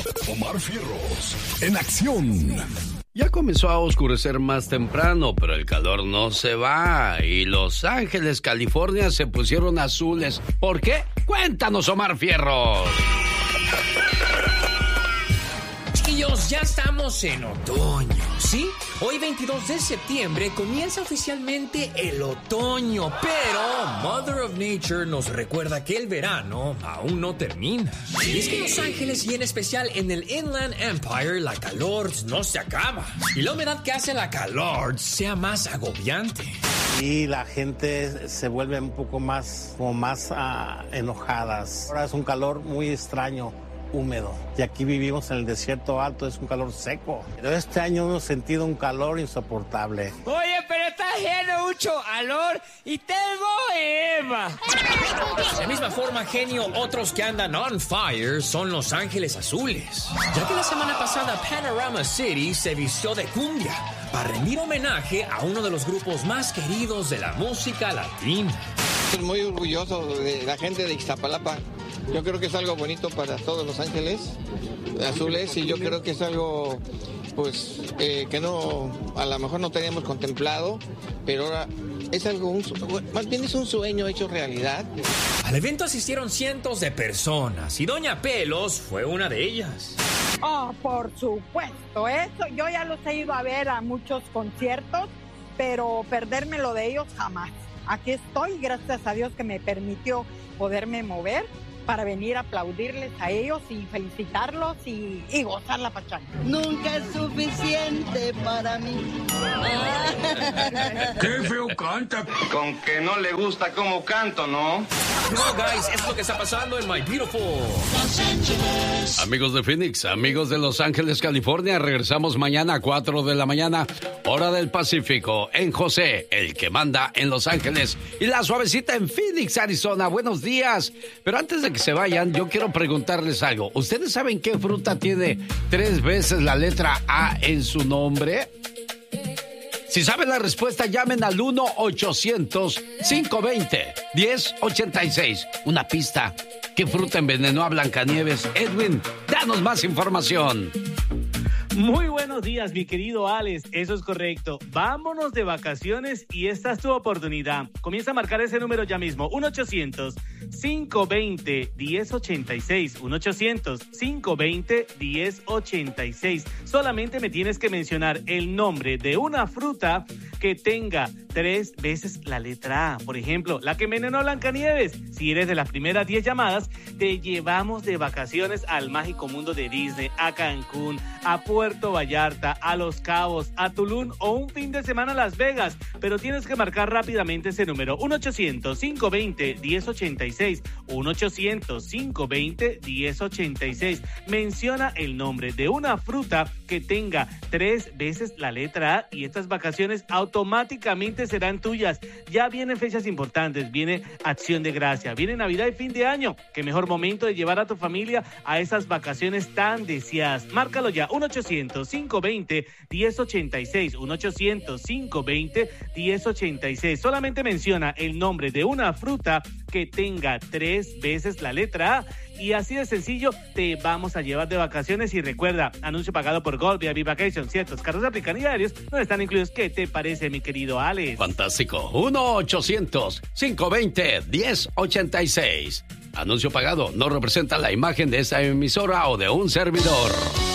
Omar Fierros, en acción. Ya comenzó a oscurecer más temprano, pero el calor no se va y Los Ángeles, California se pusieron azules. ¿Por qué? Cuéntanos, Omar Fierros. Chiquillos, ya estamos en otoño, ¿sí? Hoy 22 de septiembre comienza oficialmente el otoño, pero Mother of Nature nos recuerda que el verano aún no termina. Y es que en Los Ángeles y en especial en el Inland Empire la calor no se acaba. Y la humedad que hace la calor sea más agobiante. Y la gente se vuelve un poco más, enojadas. Ahora es un calor muy extraño, húmedo. Y aquí vivimos en el desierto alto, es un calor seco. Pero este año hemos sentido un calor insoportable. Oye, pero está haciendo mucho calor y tengo Eva. De la misma forma, genio, otros que andan on fire son Los Ángeles Azules. Ya que la semana pasada Panorama City se vistió de cumbia para rendir homenaje a uno de los grupos más queridos de la música latina. Estoy muy orgulloso de la gente de Iztapalapa. Yo creo que es algo bonito para todos Los Ángeles Azules y yo creo que es algo pues que no, a lo mejor no teníamos contemplado, pero ahora es algo, más bien es un sueño hecho realidad. Al evento asistieron cientos de personas y Doña Pelos fue una de ellas. Oh, por supuesto, eso yo ya los he ido a ver a muchos conciertos, pero perdérmelo de ellos jamás. Aquí estoy, gracias a Dios que me permitió poderme mover para venir a aplaudirles a ellos y felicitarlos y gozar la pachanga. Nunca es suficiente para mí. ¡Qué feo canta! Con que no le gusta cómo canto, ¿no? No, guys, es lo que está pasando en My Beautiful Los Ángeles. Amigos de Phoenix, amigos de Los Ángeles, California, regresamos mañana a 4 de la mañana, hora del Pacífico, en José, el que manda en Los Ángeles, y la suavecita en Phoenix, Arizona. Buenos días. Pero antes de que se vayan, yo quiero preguntarles algo. ¿Ustedes saben qué fruta tiene 3 veces la letra A en su nombre? Si saben la respuesta, llamen al 1-800-520-1086. Una pista. ¿Qué fruta envenenó a Blancanieves? Edwin, danos más información. Muy buenos días, mi querido Alex. Eso es correcto. Vámonos de vacaciones y esta es tu oportunidad. Comienza a marcar ese número ya mismo. 1-800-520-1086. 1-800-520-1086. Solamente me tienes que mencionar el nombre de una fruta que tenga 3 veces la letra A. Por ejemplo, la que envenenó a Blancanieves. Si eres de las primeras 10 llamadas, te llevamos de vacaciones al mágico mundo de Disney, a Cancún, a Puerto Vallarta, a Los Cabos, a Tulum o un fin de semana a Las Vegas. Pero tienes que marcar rápidamente ese número. 1-800-520-1086. 1-800-520-1086. Menciona el nombre de una fruta que tenga 3 veces la letra A y estas vacaciones automáticamente serán tuyas. Ya vienen fechas importantes, viene Acción de Gracia, viene Navidad y fin de año. Qué mejor momento de llevar a tu familia a esas vacaciones tan deseadas. Márcalo ya, 1-800-520-1086, 1-800-520-1086. Solamente menciona el nombre de una fruta que tenga 3 veces la letra A y así de sencillo te vamos a llevar de vacaciones. Y recuerda, anuncio pagado por Gold VIP Vacation. Ciertos carros aplican y diarios no están incluidos. ¿Qué te parece, mi querido Alex? Fantástico. 1-800-520-1086. Anuncio pagado no representa la imagen de esta emisora o de un servidor.